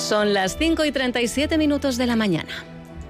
Son las 5:37 de la mañana.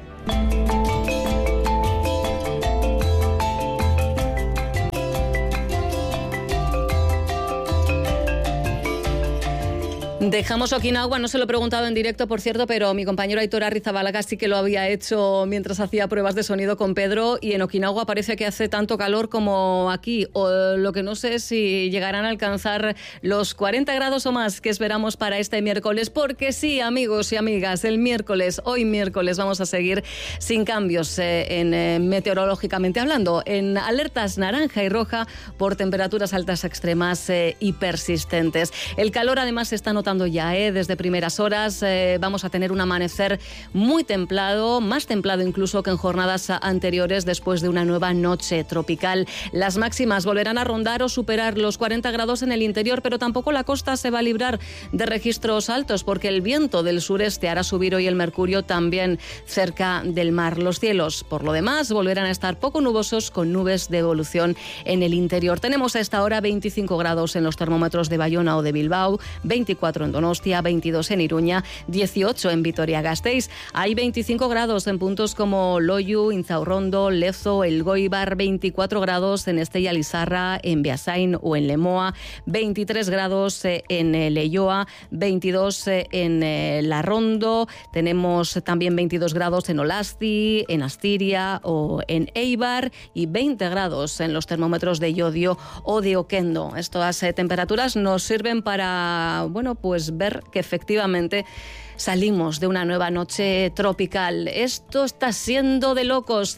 Dejamos Okinawa, no se lo he preguntado en directo, por cierto, pero mi compañero Aitor Arrizabalaga sí que lo había hecho mientras hacía pruebas de sonido con Pedro, y en Okinawa parece que hace tanto calor como aquí, o lo que no sé es si llegarán a alcanzar los 40 grados o más que esperamos para este miércoles, porque sí, amigos y amigas, hoy miércoles vamos a seguir sin cambios meteorológicamente hablando, en alertas naranja y roja por temperaturas altas extremas y persistentes. El calor además se está notando ya, desde primeras horas. Vamos a tener un amanecer muy templado, más templado incluso que en jornadas anteriores después de una nueva noche tropical. Las máximas volverán a rondar o superar los 40 grados en el interior, pero tampoco la costa se va a librar de registros altos porque el viento del sureste hará subir hoy el mercurio también cerca del mar. Los cielos, por lo demás, volverán a estar poco nubosos con nubes de evolución en el interior. Tenemos a esta hora 25 grados en los termómetros de Bayona o de Bilbao, 24 en Donostia, 22 en Iruña, 18 en Vitoria-Gasteiz. Hay 25 grados en puntos como Loiu, Inzaurrondo, Lezo, Elgoibar, 24 grados en Estella Lizarra, en Beasain o en Lemoa, 23 grados en Leioa, 22 en Larrondo, tenemos también 22 grados en Olasti, en Astiria o en Eibar y 20 grados en los termómetros de Llodio o de Oquendo. Estas temperaturas nos sirven para, pues ver que efectivamente salimos de una nueva noche tropical. Esto está siendo de locos.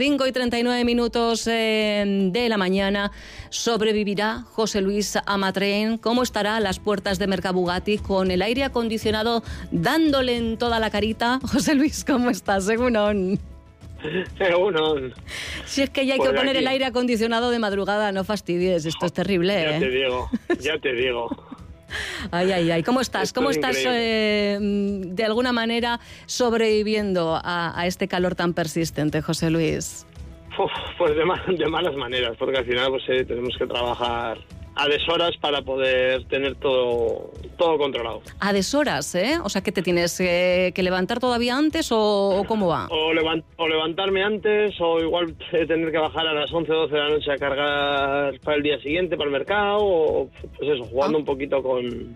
5:39 de la mañana. ¿Sobrevivirá José Luis Amatren? ¿Cómo estará a las puertas de Mercabugatti con el aire acondicionado dándole en toda la carita? José Luis, ¿cómo estás? Según si es que ya hay que poner el aire acondicionado de madrugada, no fastidies. Esto es terrible. Ya te digo. Ay. ¿Cómo estás? ¿Cómo estás de alguna manera sobreviviendo a este calor tan persistente, José Luis? Pues de malas maneras, porque al final tenemos que trabajar a deshoras para poder tener todo controlado. A deshoras, ¿eh? O sea, ¿que te tienes que levantar todavía antes o cómo va? O levantarme antes, o igual tener que bajar a las 11 o 12 de la noche a cargar para el día siguiente, para el mercado, o pues eso, jugando un poquito con...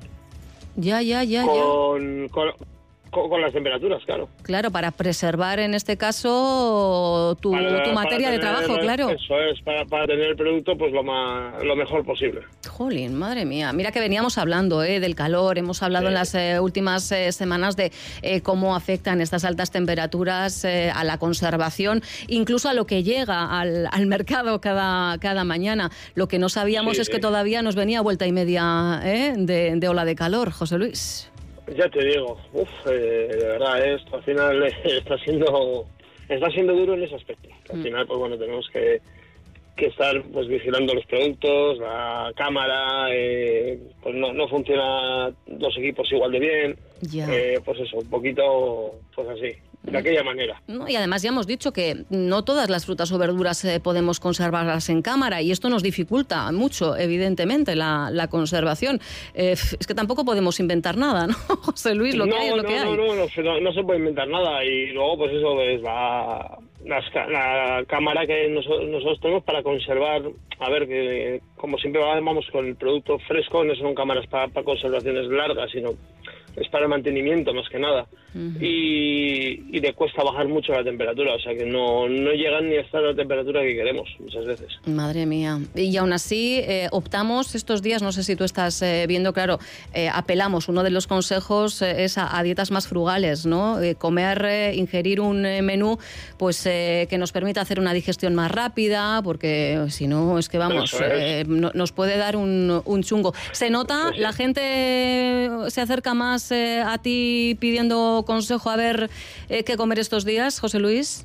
Con las temperaturas, claro. Claro, para preservar en este caso tu materia de trabajo, claro. Eso es, para tener el producto pues lo mejor posible. Jolín, madre mía. Mira que veníamos hablando del calor, hemos hablado en las últimas semanas de cómo afectan estas altas temperaturas a la conservación, incluso a lo que llega al mercado cada mañana. Lo que no sabíamos es que todavía nos venía vuelta y media de ola de calor, José Luis. Ya te digo, de verdad, esto al final está siendo duro en ese aspecto. Al final, pues tenemos que estar pues vigilando los productos, la cámara, pues no funciona los equipos igual de bien. Pues eso, un poquito, pues así, de aquella manera. No, y además ya hemos dicho que no todas las frutas o verduras podemos conservarlas en cámara, y esto nos dificulta mucho, evidentemente, la conservación. Es que tampoco podemos inventar nada, ¿no, José Luis? Lo que hay es lo que hay. No se puede inventar nada, y luego pues eso es la cámara que nosotros tenemos para conservar, a ver, que como siempre vamos con el producto fresco, no son cámaras para conservaciones largas, sino es para el mantenimiento más que nada. Y le cuesta bajar mucho la temperatura, o sea que no llegan ni a estar a la temperatura que queremos muchas veces. Madre mía. Y aún así optamos estos días, no sé si tú estás viendo, claro, apelamos, uno de los consejos es a dietas más frugales, ¿no? Ingerir un menú pues que nos permita hacer una digestión más rápida, porque si no es que nos puede dar un chungo. ¿Se nota? ¿La gente se acerca más a ti pidiendo consejo a ver qué comer estos días, José Luis?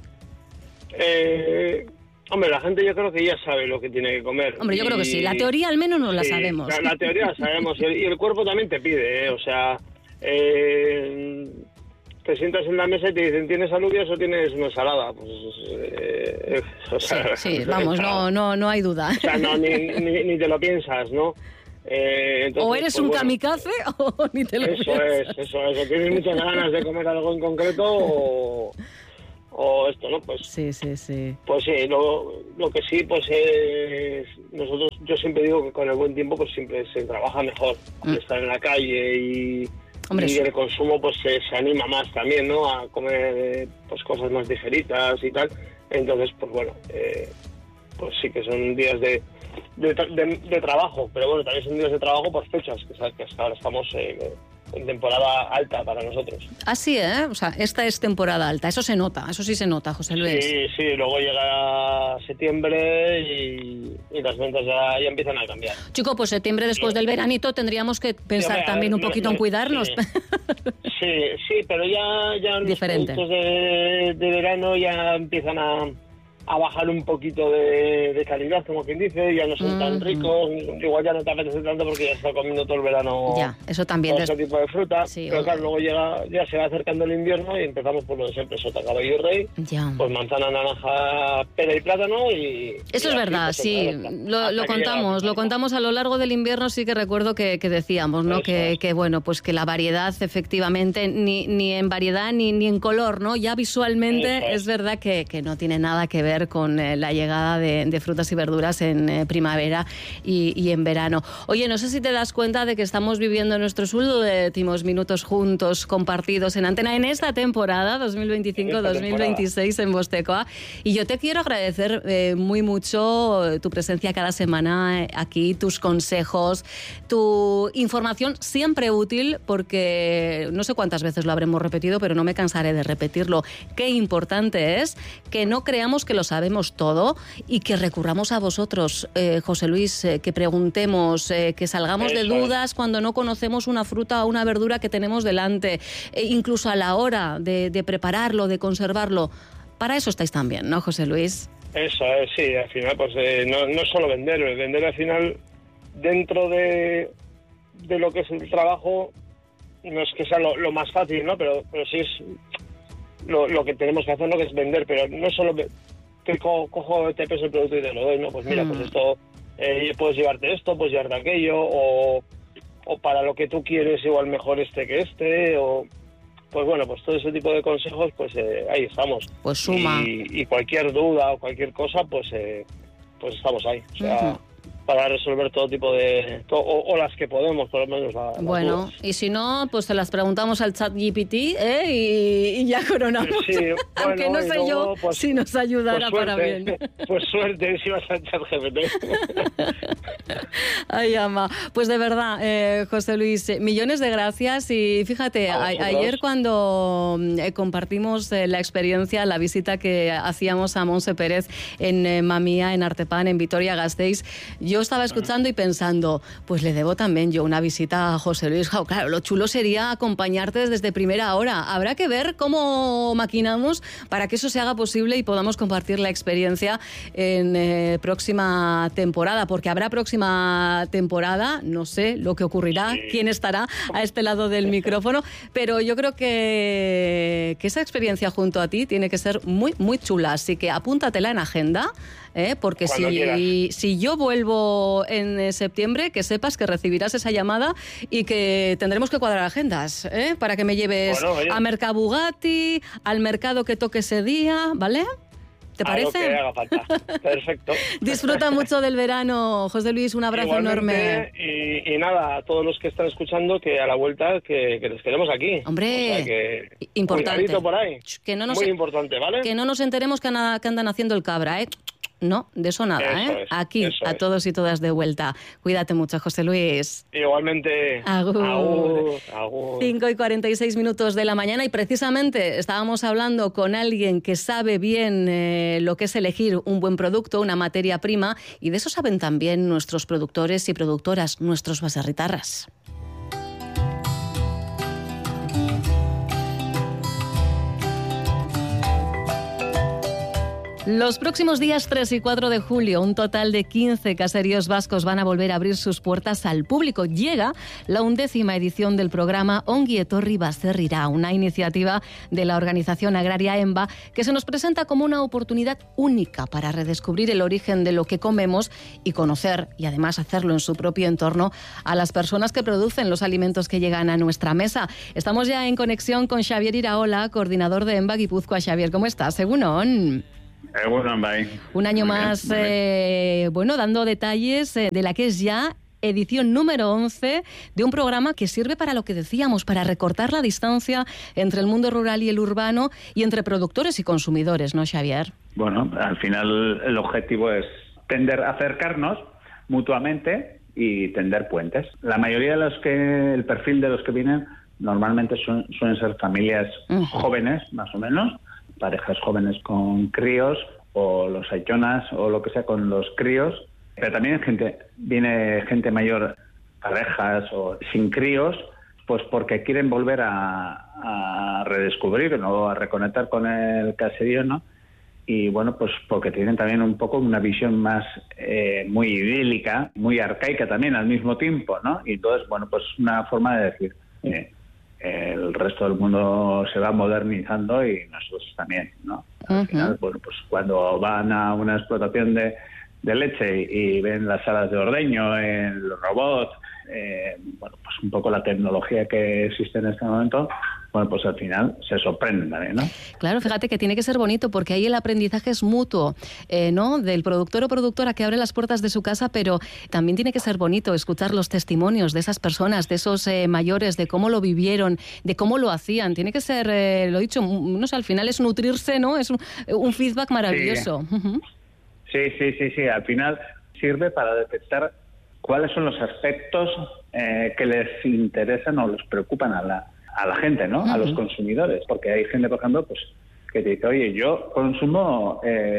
Hombre, la gente yo creo que ya sabe lo que tiene que comer. Hombre, yo creo que sí. La teoría al menos no la sabemos. La teoría la sabemos y el cuerpo también te pide, o sea... te sientas en la mesa y te dicen, ¿tienes alubias o tienes una ensalada? Pues, sí, vamos, no hay duda. O sea, ni te lo piensas, ¿no? Entonces, o eres pues, un bueno, kamikaze o ni te lo piensas. Eso. ¿Tienes muchas ganas de comer algo en concreto o esto, no? Pues Sí. Pues sí, lo que sí, pues yo siempre digo que con el buen tiempo pues siempre se trabaja mejor. Estar en la calle y el consumo pues se anima más también, ¿no? A comer pues cosas más ligeritas y tal. Entonces, pues bueno, pues sí que son días de trabajo, pero bueno, también son días de trabajo por fechas, que hasta ahora estamos en temporada alta para nosotros. Así, o sea, esta es temporada alta, eso sí se nota, José Luis. Sí, luego llega septiembre y las ventas ya empiezan a cambiar. Chico, pues septiembre después del veranito tendríamos que pensar también un poquito en cuidarnos. Sí, pero ya los diferente. productos de verano ya empiezan a bajar un poquito de calidad, como quien dice, ya no son tan ricos, igual ya no te apetece tanto porque ya está comiendo todo el verano ya, eso también todo ese tipo de fruta, sí, pero claro, luego ya se va acercando el invierno y empezamos por lo de siempre, sota, caballo y rey, pues manzana, naranja, pera y plátano y... Eso es verdad, pues, sí, lo contamos a lo largo del invierno, sí que recuerdo que decíamos, ¿no? Que bueno, pues que la variedad efectivamente, ni en variedad ni en color, ¿no? Ya visualmente es verdad que no tiene nada que ver con la llegada de frutas y verduras en primavera y en verano. Oye, no sé si te das cuenta de que estamos viviendo nuestros últimos minutos juntos, compartidos en antena en esta temporada 2025-2026 en Vostecoa, y yo te quiero agradecer muy mucho tu presencia cada semana aquí, tus consejos, tu información siempre útil, porque no sé cuántas veces lo habremos repetido, pero no me cansaré de repetirlo. Qué importante es que no creamos que lo sabemos todo y que recurramos a vosotros, José Luis, que preguntemos, que salgamos de dudas cuando no conocemos una fruta o una verdura que tenemos delante, incluso a la hora de prepararlo, de conservarlo. Para eso estáis también, ¿no, José Luis? Eso es, sí, al final pues no es solo vender al final dentro de lo que es el trabajo no es que sea lo más fácil, ¿no? Pero sí es lo que tenemos que hacer, ¿no? Que es vender, pero no es solo que cojo, te peso el producto y te lo doy, ¿no? Pues mira, pues esto, puedes llevarte esto, puedes llevarte aquello, o para lo que tú quieres igual mejor que o... Pues bueno, pues todo ese tipo de consejos, pues ahí estamos. Pues suma. Y cualquier duda o cualquier cosa, pues estamos ahí. O sea, para resolver todo tipo de... o las que podemos, por lo menos. Bueno, dudas. Y si no, pues se las preguntamos al ChatGPT y ya coronamos. Sí, bueno, aunque no sé yo pues, si nos ayudará pues para bien. Pues suerte si vas al ChatGPT. Ay, ama. Pues de verdad, José Luis, millones de gracias. Y fíjate, ayer cuando compartimos la experiencia, la visita que hacíamos a Montse Pérez en Mamía, en Artepan, en Vitoria-Gasteiz, yo estaba escuchando y pensando, pues le debo también yo una visita a José Luis. Claro, lo chulo sería acompañarte desde primera hora. Habrá que ver cómo maquinamos para que eso se haga posible y podamos compartir la experiencia en próxima temporada, porque habrá próxima temporada, no sé lo que ocurrirá, quién estará a este lado del micrófono, pero yo creo que esa experiencia junto a ti tiene que ser muy, muy chula, así que apúntatela en agenda. Porque si yo vuelvo en septiembre, que sepas que recibirás esa llamada y que tendremos que cuadrar agendas, para que me lleves a Mercabugatti, al mercado que toque ese día, ¿vale? ¿Te parece? Algo que haga falta. Perfecto. Disfruta mucho del verano, José Luis, un abrazo enorme. Y nada, a todos los que están escuchando, que a la vuelta que les queremos aquí. Hombre, o sea que, importante. Por ahí. Que no nos, muy importante, ¿vale? Que no nos enteremos que andan haciendo el cabra, No, de eso nada, eso es, aquí, eso a todos y todas de vuelta. Cuídate mucho, José Luis. Igualmente. Agur. Agur. 5:46 de la mañana y precisamente estábamos hablando con alguien que sabe bien lo que es elegir un buen producto, una materia prima, y de eso saben también nuestros productores y productoras, nuestros baserritarras. Los próximos días 3 y 4 de julio, un total de 15 caseríos vascos van a volver a abrir sus puertas al público. Llega la 11ª edición del programa Ongi Etorri Baserrira, una iniciativa de la organización agraria EMBA que se nos presenta como una oportunidad única para redescubrir el origen de lo que comemos y conocer, y además hacerlo en su propio entorno, a las personas que producen los alimentos que llegan a nuestra mesa. Estamos ya en conexión con Xavier Iraola, coordinador de EMBA Guipúzcoa. Xavier, ¿cómo estás? Egunon. Un año más, dando detalles de la que es ya edición número 11 de un programa que sirve para lo que decíamos, para recortar la distancia entre el mundo rural y el urbano y entre productores y consumidores, ¿no, Xavier? Bueno, al final el objetivo es tender a acercarnos mutuamente y tender puentes. La mayoría de el perfil de los que vienen normalmente suelen ser familias jóvenes, más o menos, parejas jóvenes con críos o los aitonas o lo que sea con los críos, pero también viene gente mayor, parejas o sin críos, pues porque quieren volver a redescubrir, ¿no?, a reconectar con el caserío, ¿no? Y bueno, pues porque tienen también un poco una visión más muy idílica, muy arcaica también al mismo tiempo, ¿no? Y entonces, bueno, pues una forma de decir, el resto del mundo se va modernizando y nosotros también, ¿no? Al final, bueno, pues cuando van a una explotación de leche y ven las salas de ordeño, los robots, bueno, pues un poco la tecnología que existe en este momento, bueno, pues al final se sorprenden también, ¿no? Claro, fíjate que tiene que ser bonito porque ahí el aprendizaje es mutuo, ¿no? Del productor o productora que abre las puertas de su casa, pero también tiene que ser bonito escuchar los testimonios de esas personas, de esos mayores, de cómo lo vivieron, de cómo lo hacían. Tiene que ser, lo he dicho, no sé, al final es nutrirse, ¿no? Es un feedback maravilloso. Sí. Al final sirve para detectar cuáles son los aspectos que les interesan o les preocupan a la gente, ¿no? A los consumidores, porque hay gente, por ejemplo, pues que te dice, oye, yo consumo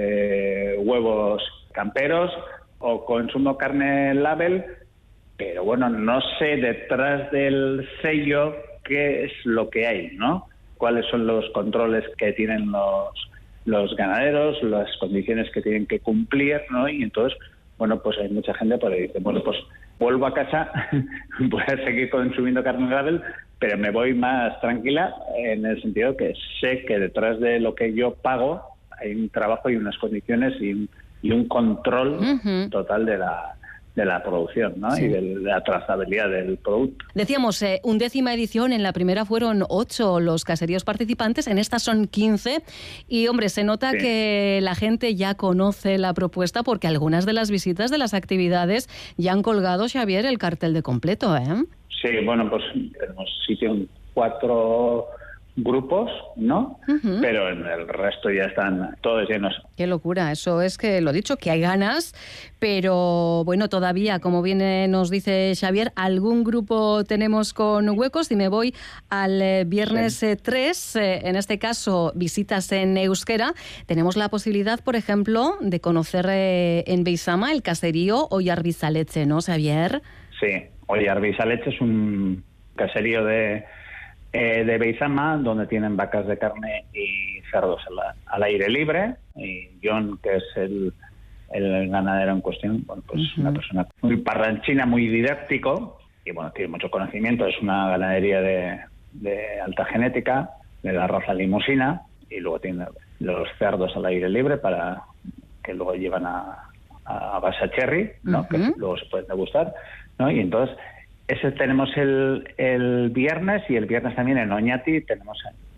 huevos camperos o consumo carne label, pero bueno, no sé detrás del sello qué es lo que hay, ¿no? Cuáles son los controles que tienen los ganaderos, las condiciones que tienen que cumplir, ¿no? Y entonces, bueno, pues hay mucha gente que dice, bueno, pues vuelvo a casa, voy a seguir consumiendo carne label, pero me voy más tranquila en el sentido que sé que detrás de lo que yo pago hay un trabajo y unas condiciones y un control total de la producción, ¿no? Sí. Y de la trazabilidad del producto. Decíamos, 11ª edición, en la primera fueron 8 los caseríos participantes, en esta son 15, y hombre, se nota que la gente ya conoce la propuesta porque algunas de las visitas de las actividades ya han colgado, Xavier, el cartel de completo, ¿eh? Sí, bueno, pues tenemos sitio en 4 grupos, ¿no? Pero en el resto ya están todos llenos. Qué locura, eso es que lo dicho, que hay ganas, pero bueno, todavía, como bien nos dice Xavier, algún grupo tenemos con huecos y me voy al viernes 3, en este caso visitas en euskera. Tenemos la posibilidad, por ejemplo, de conocer en Beizama el caserío Oiarbizaleche, ¿no, Xavier? Sí, Oiarbizaleche es un caserío de Beizama, donde tienen vacas de carne y cerdos al aire libre, y John, que es el ganadero en cuestión, bueno, pues una persona muy parlanchina, muy didáctico, y bueno, tiene mucho conocimiento. Es una ganadería de alta genética, de la raza limusina, y luego tiene los cerdos al aire libre para que luego llevan a base cherry, ¿no? Que luego se pueden degustar, ¿no? Y entonces ese tenemos el viernes, y el viernes también en Oñati tenemos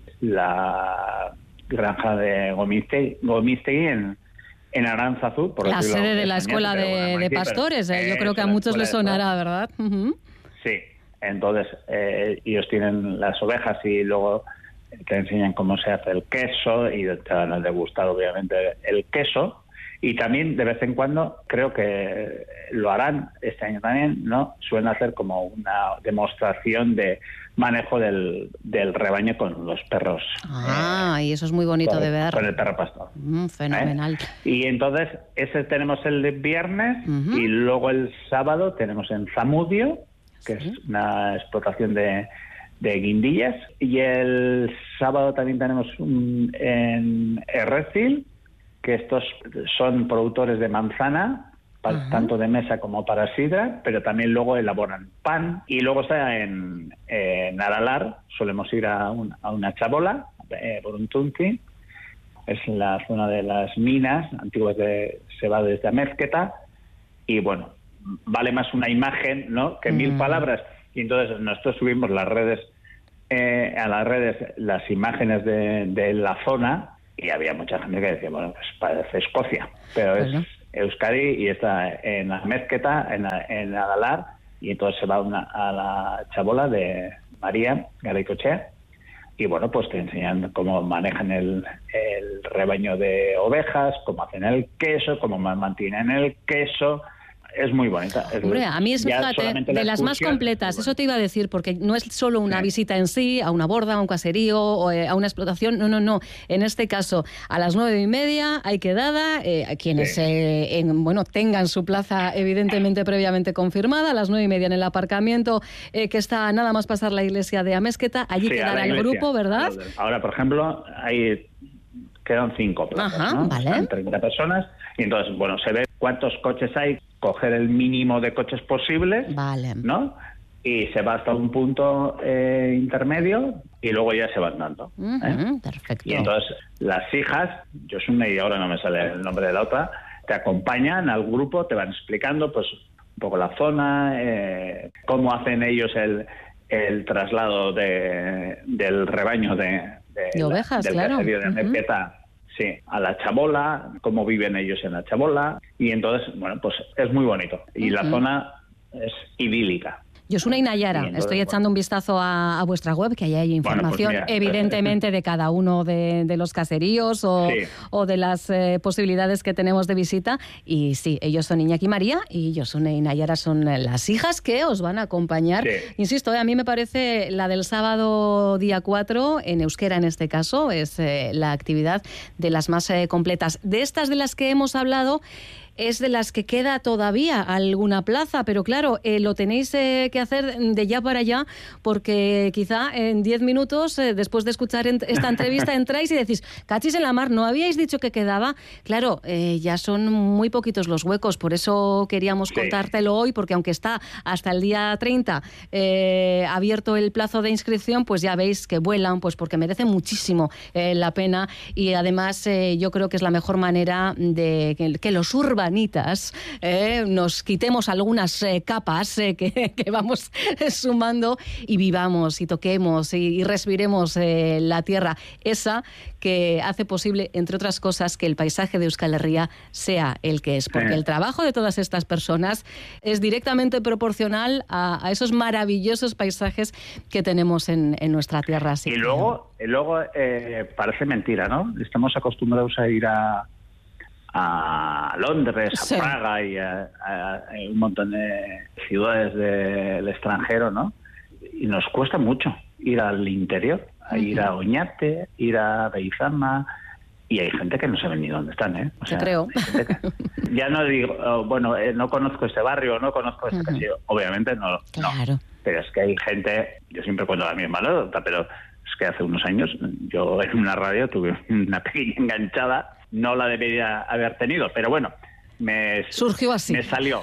la granja de Gomistegui en Aránzazu, por la sede de la escuela de pastores, yo creo que a muchos les sonará, ¿verdad? Sí, entonces ellos tienen las ovejas y luego te enseñan cómo se hace el queso y te van a degustar obviamente el queso. Y también, de vez en cuando, creo que lo harán este año también, ¿no? Suelen hacer como una demostración de manejo del rebaño con los perros. Y eso es muy bonito de ver. Con el perro pastor. Fenomenal. Y entonces, ese tenemos el de viernes, y luego el sábado tenemos en Zamudio, que es una explotación de guindillas, y el sábado también tenemos en Errezil, que estos son productores de manzana, tanto de mesa como para sidra, pero también luego elaboran pan. Y luego está en Aralar, solemos ir a una chabola, por un tunti, es en la zona de las minas antiguas, se va desde Amezqueta, y bueno, vale más una imagen, ¿no?, que 1000 palabras. Y entonces nosotros subimos a las redes las imágenes de la zona, y había mucha gente que decía, bueno, pues parece Escocia, pero es Euskadi y está en Amezqueta, en Aralar, y entonces se va a la chabola de María Garaycochea, y bueno, pues te enseñan cómo manejan el rebaño de ovejas, cómo hacen el queso, cómo mantienen el queso. Es muy bonita. Hombre, a mí es, fíjate, de las más completas, eso te iba a decir, porque no es solo una visita en sí, a una borda, a un caserío, o a una explotación, no. En este caso, a las 9:30 hay quedada, a quienes tengan su plaza evidentemente previamente confirmada, a las 9:30 en el aparcamiento, que está nada más pasar la iglesia de Amezqueta, allí quedará el grupo, ¿verdad? Ahora, por ejemplo, quedan 5 plazas, ¿no? Vale. Están 30 personas, y entonces, bueno, se ve cuántos coches hay, coger el mínimo de coches posibles, vale, ¿no? Y se va hasta un punto intermedio, y luego ya se van dando. Perfecto. Y entonces las hijas, Josune, y ahora no me sale el nombre de la otra, te acompañan al grupo, te van explicando pues un poco la zona, cómo hacen ellos el traslado del rebaño de ovejas, del claro, caserío de Amezqueta, sí, a la chabola, cómo viven ellos en la chabola, y entonces, bueno, pues es muy bonito. Y la zona es idílica. Josune y Nayara, entonces, estoy echando un vistazo a vuestra web, que ahí hay información, bueno, pues evidentemente, de cada uno de los caseríos o de las posibilidades que tenemos de visita. Y sí, ellos son Iñaki y María, y Josune y Nayara son las hijas que os van a acompañar. Sí. Insisto, a mí me parece la del sábado día 4, en euskera en este caso, es la actividad de las más completas. De estas de las que hemos hablado, es de las que queda todavía alguna plaza, pero claro, lo tenéis que hacer de ya para allá, porque quizá en 10 minutos, después de escuchar esta entrevista, entráis y decís, cachis en la mar, ¿no habíais dicho que quedaba? Claro, ya son muy poquitos los huecos, por eso queríamos contártelo hoy, porque aunque está hasta el día 30 abierto el plazo de inscripción, pues ya veis que vuelan, pues porque merece muchísimo la pena, y además yo creo que es la mejor manera de que los urbanistas nos quitemos algunas capas que vamos sumando, y vivamos y toquemos y respiremos la tierra esa que hace posible, entre otras cosas, que el paisaje de Euskal Herria sea el que es, porque el trabajo de todas estas personas es directamente proporcional a esos maravillosos paisajes que tenemos en nuestra tierra. Así y luego parece mentira, ¿no? Estamos acostumbrados a ir a Londres, a Praga y a un montón de ciudades del extranjero, ¿no? Y nos cuesta mucho ir al interior, a ir a Oñate, ir a Beizama, y hay gente que no sabe ni dónde están, ¿eh? O sea, creo. Ya no digo, no conozco este barrio, no conozco este casillo. Obviamente no. Claro. Pero es que hay gente, yo siempre cuento la misma anécdota, pero es que hace unos años yo en una radio tuve una pequeña enganchada. No la debería haber tenido, pero bueno, surgió así. Me salió.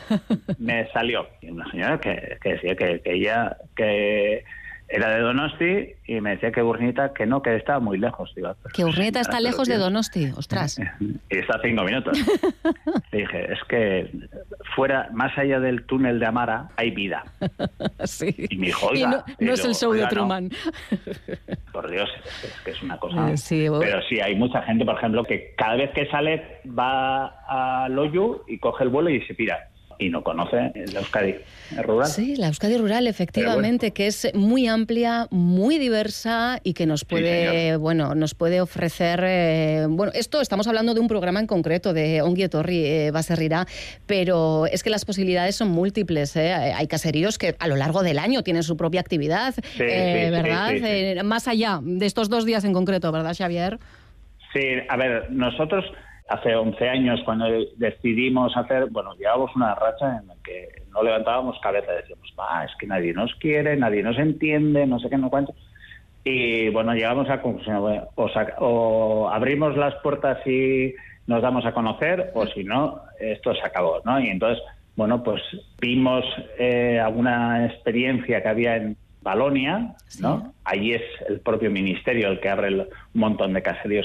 Y una señora que decía que ella era de Donosti, y me decía que Urnieta, que estaba muy lejos. Digo, pues, que Urnieta está lejos de Donosti, ostras. Y está a 5 minutos. Le dije, es que más allá del túnel de Amara, hay vida. Sí. Y me dijo, oiga, y no es el show de Truman. No. Por Dios, es que es una cosa. Sí, pero sí, hay mucha gente, por ejemplo, que cada vez que sale va a Loiu y coge el vuelo y se pira. Y no conoce la Euskadi rural. Sí, la Euskadi rural, efectivamente, bueno, que es muy amplia, muy diversa, y que nos puede, nos puede ofrecer... esto estamos hablando de un programa en concreto, de Ongi Etorri Baserrira, pero es que las posibilidades son múltiples. Hay caseríos que a lo largo del año tienen su propia actividad, ¿verdad? Sí. Más allá de estos 2 días en concreto, ¿verdad, Xavier? Sí, a ver, nosotros... Hace 11 años, cuando decidimos llevábamos una racha en la que no levantábamos cabeza, decíamos, es que nadie nos quiere, nadie nos entiende, no sé qué, no cuánto. Y bueno, llegamos a la conclusión, o abrimos las puertas y nos damos a conocer o si no, esto se acabó, ¿no? Y entonces, bueno, pues vimos alguna experiencia que había en Valonia, ¿no? Sí. Allí es el propio ministerio el que abre un montón de caseríos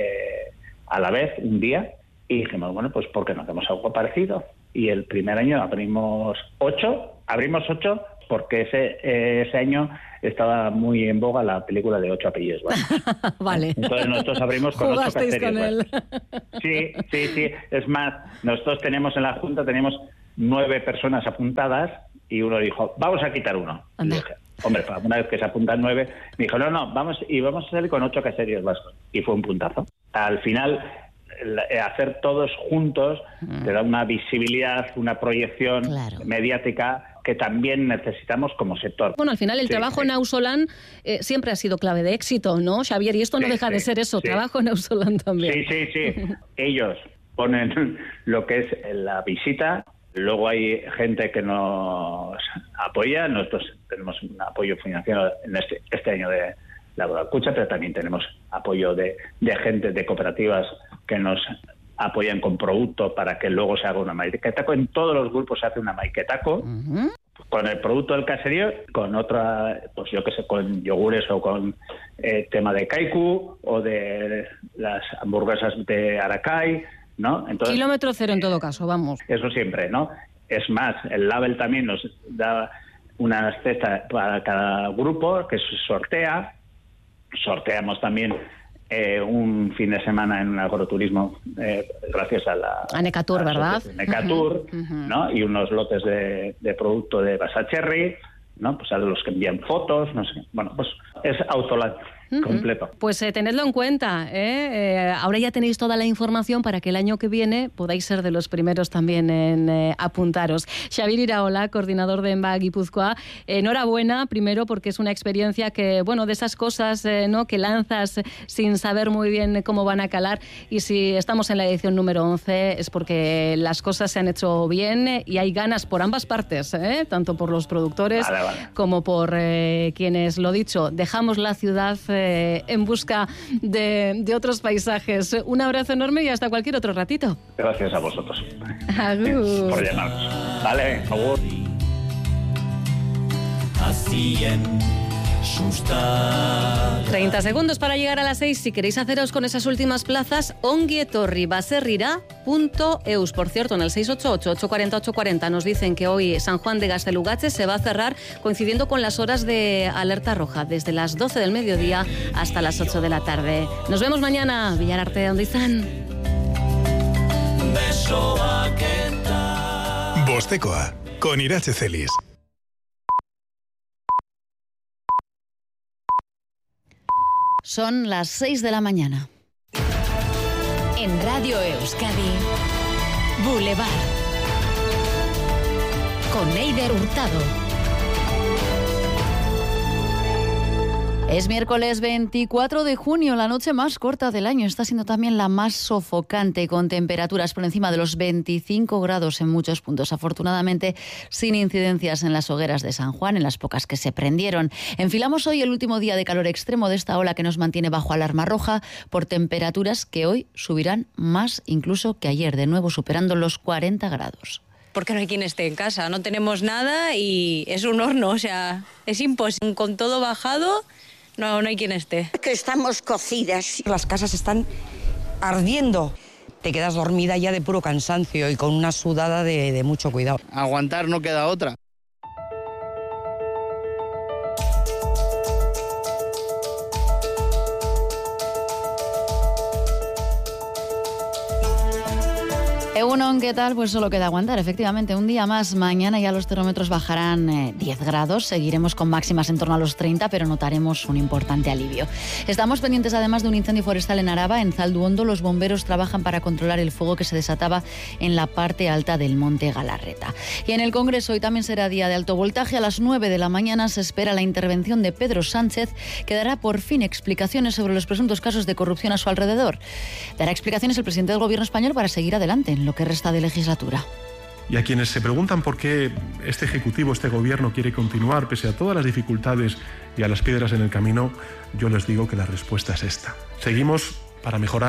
a la vez, un día, y dijimos, bueno, pues ¿por qué no hacemos algo parecido? Y el primer año abrimos 8 porque ese año estaba muy en boga la película de 8 apellidos vascos. Vale. Entonces nosotros abrimos con 8 caseríos con él. Sí. Es más, nosotros tenemos en la Junta 9 personas apuntadas y uno dijo, vamos a quitar uno. Y dije, hombre, una vez que se apuntan 9, me dijo, no, vamos a salir con 8 caseríos vascos. Y fue un puntazo. Al final, hacer todos juntos te da una visibilidad, una proyección mediática que también necesitamos como sector. Bueno, al final el trabajo en Ausolan siempre ha sido clave de éxito, ¿no, Xavier? Y esto no deja de ser eso, trabajo en Ausolan también. Sí. Ellos ponen lo que es la visita, luego hay gente que nos apoya, nosotros tenemos un apoyo financiero en este año de la Escucha, pero también tenemos apoyo de gente de cooperativas que nos apoyan con producto para que luego se haga una maquetaco. En todos los grupos se hace una maquetaco con el producto del caserío, con otra, pues yo que sé, con yogures o con tema de kaiku o de las hamburguesas de Aracay, ¿no? Entonces, kilómetro cero en todo caso, vamos. Eso siempre, ¿no? Es más, el Label también nos da una cesta para cada grupo que se sortea. Sorteamos también un fin de semana en un agroturismo gracias a Necatur, ¿verdad? Necatur, ¿no? Y unos lotes de producto de Basacherry, ¿no? Pues a los que envían fotos, no sé. Bueno, pues es Ausolan completo. Pues tenedlo en cuenta, ahora ya tenéis toda la información para que el año que viene podáis ser de los primeros también en apuntaros. Xavier Iraola, coordinador de EMBA Guipúzcoa, enhorabuena primero porque es una experiencia que, bueno, de esas cosas, ¿no?, que lanzas sin saber muy bien cómo van a calar, y si estamos en la edición número 11 es porque las cosas se han hecho bien y hay ganas por ambas partes, tanto por los productores como por quienes, lo dicho, dejamos la ciudad en busca de otros paisajes. Un abrazo enorme y hasta cualquier otro ratito. Gracias a vosotros. Agur. Por llamarnos. Vale, agur. 30 segundos para llegar a las 6. Si queréis haceros con esas últimas plazas, ongietorribaserrira.eus. Por cierto, en el 688-840-840 nos dicen que hoy San Juan de Gaztelugatxe se va a cerrar coincidiendo con las horas de alerta roja, desde las 12 del mediodía hasta las 8 de la tarde. Nos vemos mañana. Villararte, ¿dónde están? Bostekoa, con Iratxe Celis. Son las 6 de la mañana. En Radio Euskadi, Boulevard. Con Eider Hurtado. Es miércoles 24 de junio, la noche más corta del año. Está siendo también la más sofocante, con temperaturas por encima de los 25 grados en muchos puntos. Afortunadamente, sin incidencias en las hogueras de San Juan, en las pocas que se prendieron. Enfilamos hoy el último día de calor extremo de esta ola que nos mantiene bajo alarma roja por temperaturas que hoy subirán más incluso que ayer, de nuevo superando los 40 grados. Porque no hay quien esté en casa, no tenemos nada y es un horno, o sea, es imposible. Con todo bajado, no hay quien esté. Que estamos cocidas. Las casas están ardiendo. Te quedas dormida ya de puro cansancio y con una sudada de mucho cuidado. Aguantar no queda otra. Egunon, ¿qué tal? Pues solo queda aguantar, efectivamente, un día más. Mañana ya los termómetros bajarán 10 grados, seguiremos con máximas en torno a los 30, pero notaremos un importante alivio. Estamos pendientes además de un incendio forestal en Araba, en Zalduondo. Los bomberos trabajan para controlar el fuego que se desataba en la parte alta del monte Galarreta. Y en el Congreso hoy también será día de alto voltaje. A las 9 de la mañana se espera la intervención de Pedro Sánchez, que dará por fin explicaciones sobre los presuntos casos de corrupción a su alrededor. Dará explicaciones el presidente del Gobierno español para seguir adelante en lo que resta de legislatura. Y a quienes se preguntan por qué este Ejecutivo, este Gobierno quiere continuar pese a todas las dificultades y a las piedras en el camino, yo les digo que la respuesta es esta. Seguimos para mejorar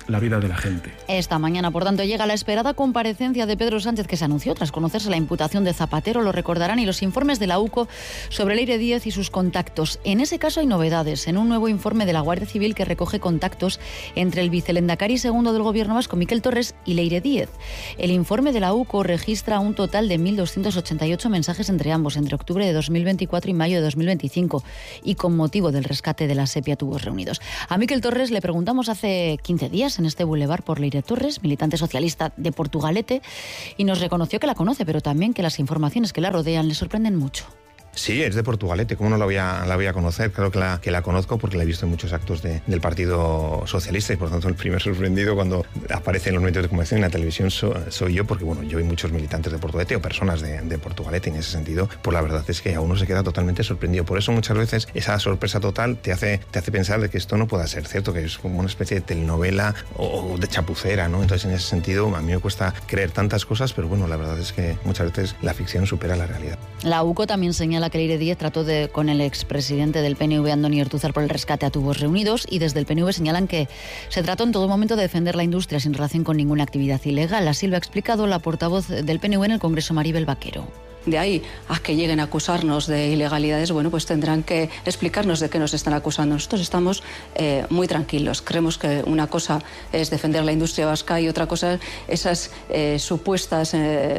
la vida de la gente. Esta mañana, por tanto, llega la esperada comparecencia de Pedro Sánchez, que se anunció tras conocerse la imputación de Zapatero, lo recordarán, y los informes de la UCO sobre Leire Díez y sus contactos. En ese caso hay novedades, en un nuevo informe de la Guardia Civil que recoge contactos entre el vicelendakari segundo del Gobierno vasco, Miquel Torres, y Leire Díez. El informe de la UCO registra un total de 1.288 mensajes entre ambos, entre octubre de 2024 y mayo de 2025, y con motivo del rescate de la Sepia Tubos Reunidos. A Miquel Torres le preguntamos hace 15 días en este Boulevard por Leire Torres, militante socialista de Portugalete, y nos reconoció que la conoce, pero también que las informaciones que la rodean le sorprenden mucho. Sí, es de Portugalete, ¿cómo no la voy a conocer? Claro que la conozco porque la he visto en muchos actos del Partido Socialista, y por tanto el primer sorprendido cuando aparece en los medios de comunicación, en la televisión, soy yo, porque bueno, yo y muchos militantes de Portugalete o personas de Portugalete. En ese sentido, pues la verdad es que a uno se queda totalmente sorprendido. Por eso muchas veces esa sorpresa total te hace pensar de que esto no pueda ser cierto, que es como una especie de telenovela o de chapucera, ¿no? Entonces, en ese sentido, a mí me cuesta creer tantas cosas, pero bueno, la verdad es que muchas veces la ficción supera la realidad. La UCO también señala que Leire Díez trató con el expresidente del PNV, Andoni Ortuzar, por el rescate a Tubos Reunidos, y desde el PNV señalan que se trató en todo momento de defender la industria sin relación con ninguna actividad ilegal. Así lo ha explicado la portavoz del PNV en el Congreso, Maribel Vaquero. De ahí a que lleguen a acusarnos de ilegalidades, bueno, pues tendrán que explicarnos de qué nos están acusando. Nosotros estamos muy tranquilos. Creemos que una cosa es defender la industria vasca y otra cosa esas supuestas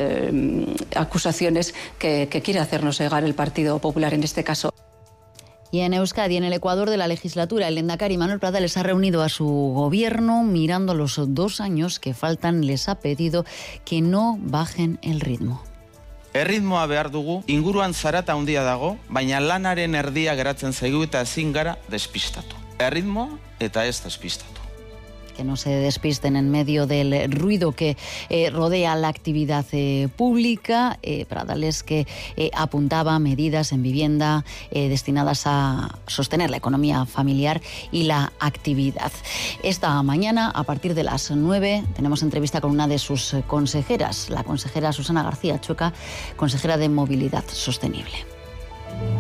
acusaciones que quiere hacernos llegar el Partido Popular en este caso. Y en Euskadi, en el Ecuador de la legislatura, el lehendakari Manuel Prada les ha reunido a su gobierno. Mirando los 2 años que faltan, les ha pedido que no bajen el ritmo. Erritmoa behar dugu, inguruan zarata handia dago, baina lanaren erdia geratzen zaigu eta ezin gara despistatu. Erritmoa eta ez despistatu. Que no se despisten en medio del ruido que rodea la actividad pública. Pradales que apuntaba medidas en vivienda destinadas a sostener la economía familiar y la actividad. Esta mañana, a partir de las 9, tenemos entrevista con una de sus consejeras, la consejera Susana García Chueca, consejera de Movilidad Sostenible.